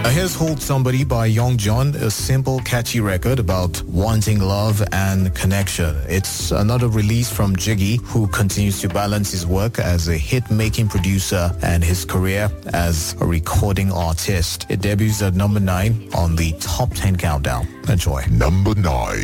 Here's Hold Somebody by Young John, a simple, catchy record about wanting love and connection. It's another release from Jiggy, who continues to balance his work as a hit-making producer and his career as a recording artist. It debuts at number 9 on the Top 10 Countdown. Enjoy. Number 9.